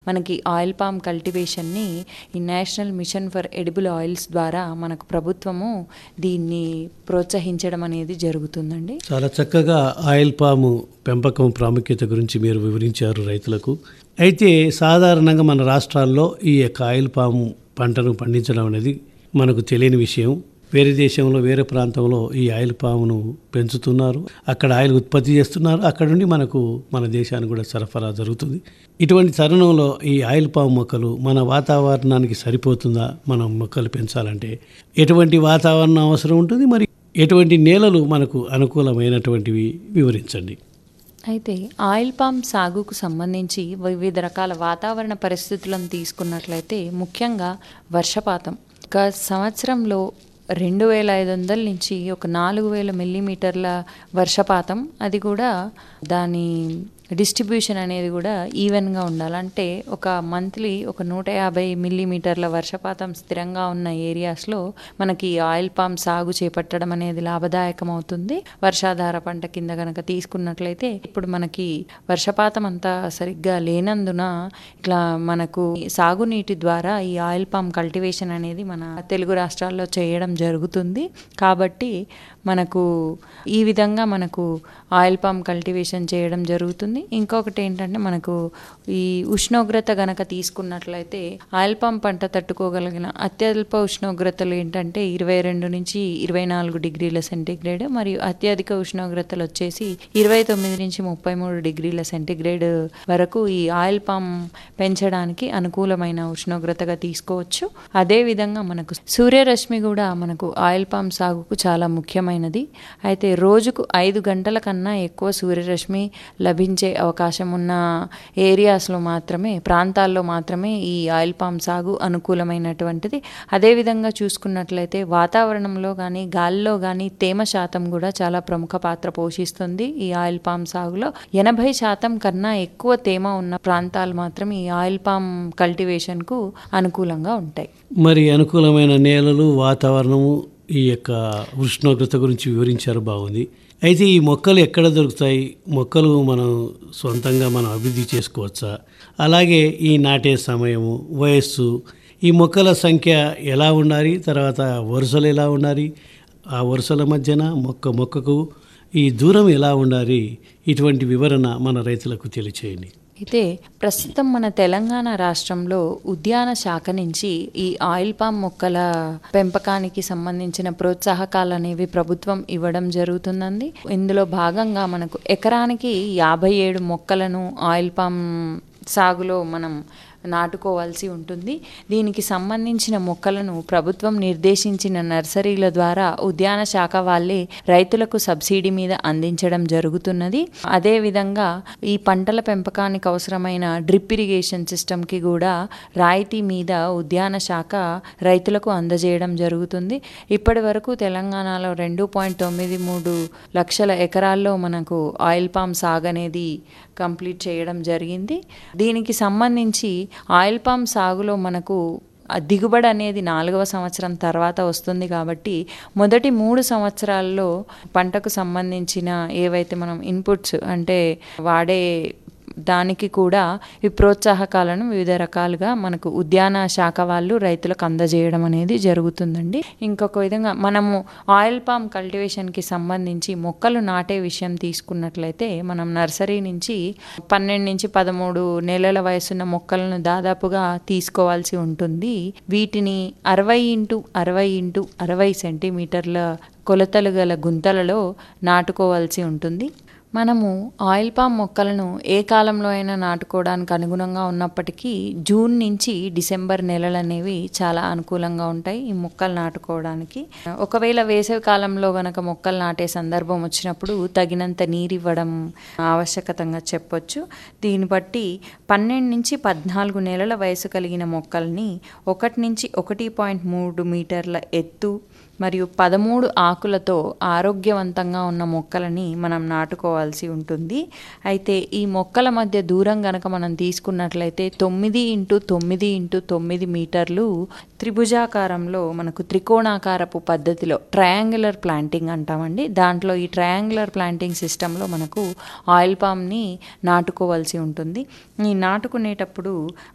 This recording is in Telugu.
మనకి ఆయిల్ పామ్ కల్టివేషన్ని ఈ national mission for edible oils ద్వారా మనకు ప్రభుత్వము దీన్ని ప్రోత్సహించడం అనేది జరుగుతుందండి. చాలా చక్కగా ఆయిల్ పాము పెంపకం ప్రాముఖ్యత గురించి మీరు వివరించారు రైతులకు. అయితే సాధారణంగా మన రాష్ట్రాల్లో ఈ యొక్క ఆయిల్ పాము పంటను పండించడం అనేది మనకు తెలియని విషయం. వేరే దేశంలో వేరే ప్రాంతంలో ఈ ఆయిల్ పామును పెంచుతున్నారు, అక్కడ ఆయిల్ ఉత్పత్తి చేస్తున్నారు, అక్కడ నుండి మనకు మన దేశానికి కూడా సరఫరా జరుగుతుంది. ఇటువంటి తరుణంలో ఈ ఆయిల్ పాము మొక్కలు మన వాతావరణానికి సరిపోతుందా? మనం మొక్కలు పెంచాలంటే ఎటువంటి వాతావరణం అవసరం ఉంటుంది, మరి ఎటువంటి నేలలు మనకు అనుకూలమైనటువంటివి వివరించండి. అయితే ఆయిల్ పామ్ సాగుకు సంబంధించి వివిధ రకాల వాతావరణ పరిస్థితులను తీసుకున్నట్లయితే ముఖ్యంగా వర్షపాతం ఒక సంవత్సరంలో 2500 నుంచి ఒక 4000 మిల్లీమీటర్ల వర్షపాతం, అది కూడా దాని డిస్ట్రిబ్యూషన్ అనేది కూడా ఈవెన్గా ఉండాలంటే ఒక మంత్లీ ఒక 150 మిల్లీమీటర్ల వర్షపాతం స్థిరంగా ఉన్న ఏరియాస్లో మనకి ఆయిల్ పామ్ సాగు చేపట్టడం అనేది లాభదాయకం అవుతుంది. వర్షాధార పంట కింద కనుక తీసుకున్నట్లయితే ఇప్పుడు మనకి వర్షపాతం అంతా సరిగ్గా లేనందున ఇట్లా మనకు సాగునీటి ద్వారా ఈ ఆయిల్ పామ్ కల్టివేషన్ అనేది మన తెలుగు రాష్ట్రాల్లో చేయడం జరుగుతుంది. కాబట్టి మనకు ఈ విధంగా మనకు ఆయిల్ పామ్ కల్టివేషన్ చేయడం జరుగుతుంది. ఇంకొకటి ఏంటంటే మనకు ఈ ఉష్ణోగ్రత గనక తీసుకున్నట్లయితే ఆయిల్ పామ్ పంట తట్టుకోగలిగిన అత్యల్ప ఉష్ణోగ్రతలు ఏంటంటే 22 నుంచి 24 డిగ్రీల సెంటీగ్రేడ్, మరియు అత్యధిక ఉష్ణోగ్రతలు వచ్చేసి 29 నుంచి 33 డిగ్రీల సెంటీగ్రేడ్ వరకు ఈ ఆయిల్ పామ్ పెంచడానికి అనుకూలమైన ఉష్ణోగ్రతగా తీసుకోవచ్చు. అదేవిధంగా మనకు సూర్యరశ్మి కూడా మనకు ఆయిల్ పామ్ సాగుకు చాలా ముఖ్యమైనది. అయితే రోజుకు 5 గంటల కన్నా ఎక్కువ సూర్యరశ్మి లభించే అవకాశం ఉన్న ఏరియాస్లో మాత్రమే, ప్రాంతాల్లో మాత్రమే ఈ ఆయిల్ పామ్ సాగు అనుకూలమైనటువంటిది. అదేవిధంగా చూసుకున్నట్లయితే వాతావరణంలో కానీ గాలిలో కానీ తేమ శాతం కూడా చాలా ప్రముఖ పాత్ర పోషిస్తుంది. ఈ ఆయిల్ పామ్ సాగులో 80% కన్నా ఎక్కువ తేమ ఉన్న ప్రాంతాలు మాత్రం ఈ ఆయిల్ పామ్ కల్టివేషన్కు అనుకూలంగా ఉంటాయి. మరి అనుకూలమైన నేలలు, వాతావరణము, ఈ యొక్క ఉష్ణోగ్రత గురించి వివరించారు, బాగుంది. అయితే ఈ మొక్కలు ఎక్కడ దొరుకుతాయి? మొక్కలు మనం సొంతంగా మనం అభివృద్ధి చేసుకోవచ్చా? అలాగే ఈ నాటే సమయము, వయస్సు, ఈ మొక్కల సంఖ్య ఎలా ఉండాలి, తర్వాత వరుసలు ఎలా ఉండాలి, ఆ వరుసల మధ్యన మొక్కకు ఈ దూరం ఎలా ఉండాలి, ఇటువంటి వివరణ మన రైతులకు తెలియచేయండి. అయితే ప్రస్తుతం మన తెలంగాణ రాష్ట్రంలో ఉద్యాన శాఖ నుంచి ఈ ఆయిల్ పామ్ మొక్కల పెంపకానికి సంబంధించిన ప్రోత్సాహకాలు అనేవి ప్రభుత్వం ఇవ్వడం జరుగుతుందండి. ఇందులో భాగంగా మనకు ఎకరానికి 57 మొక్కలను ఆయిల్ పామ్ సాగులో మనం నాటుకోవాల్సి ఉంటుంది. దీనికి సంబంధించిన మొక్కలను ప్రభుత్వం నిర్దేశించిన నర్సరీల ద్వారా ఉద్యాన శాఖ వాళ్ళే రైతులకు సబ్సిడీ మీద అందించడం జరుగుతున్నది. అదేవిధంగా ఈ పంటల పెంపకానికి అవసరమైన డ్రిప్ ఇరిగేషన్ సిస్టమ్కి కూడా రాయితీ మీద ఉద్యాన శాఖ రైతులకు అందజేయడం జరుగుతుంది. ఇప్పటి వరకు తెలంగాణలో 2.93 లక్షల ఎకరాల్లో మనకు ఆయిల్ పామ్ సాగు అనేది కంప్లీట్ చేయడం జరిగింది. దీనికి సంబంధించి ఆయిల్ పామ్ సాగులో మనకు దిగుబడి అనేది 4వ సంవత్సరం తర్వాత వస్తుంది. కాబట్టి మొదటి 3 సంవత్సరాల్లో పంటకు సంబంధించిన ఏవైతే మనం ఇన్పుట్స్ అంటే వాడే దానికి కూడా ఈ ప్రోత్సాహకాలను వివిధ రకాలుగా మనకు ఉద్యాన శాఖ వాళ్ళు రైతులకు అందజేయడం అనేది జరుగుతుందండి. ఇంకొక విధంగా మనము ఆయిల్ పామ్ కల్టివేషన్కి సంబంధించి మొక్కలు నాటే విషయం తీసుకున్నట్లయితే మనం నర్సరీ నుంచి 12 నుంచి 13 నెలల వయసున్న మొక్కలను దాదాపుగా తీసుకోవాల్సి ఉంటుంది. వీటిని 60x60x60 సెంటీమీటర్ల కొలతలు గల గుంతలలో నాటుకోవాల్సి ఉంటుంది. మనము ఆయిల్ పామ్ మొక్కలను ఏ కాలంలో అయినా నాటుకోవడానికి అనుగుణంగా ఉన్నప్పటికీ జూన్ నుంచి డిసెంబర్ నెలలు అనేవి చాలా అనుకూలంగా ఉంటాయి ఈ మొక్కలు నాటుకోవడానికి. ఒకవేళ వేసవి కాలంలో గనక మొక్కలు నాటే సందర్భం వచ్చినప్పుడు తగినంత నీరు ఇవ్వడం ఆవశ్యకతంగా చెప్పొచ్చు. దీన్ని బట్టి 12 నుంచి 14 నెలల వయసు కలిగిన మొక్కల్ని 1 నుంచి 1.3 మీటర్ల ఎత్తు మరియు 13 ఆకులతో ఆరోగ్యవంతంగా ఉన్న మొక్కలని మనం నాటుకోవాల్సి ఉంటుంది. అయితే ఈ మొక్కల మధ్య దూరం గనక మనం తీసుకున్నట్లయితే 9x9x9 మీటర్లు త్రిభుజాకారంలో మనకు త్రికోణాకారపు పద్ధతిలో ట్రయాంగులర్ ప్లాంటింగ్ అంటామండి. దాంట్లో ఈ ట్రయాంగులర్ ప్లాంటింగ్ సిస్టంలో మనకు ఆయిల్ పామ్ని నాటుకోవాల్సి ఉంటుంది. ఈ నాటుకునేటప్పుడు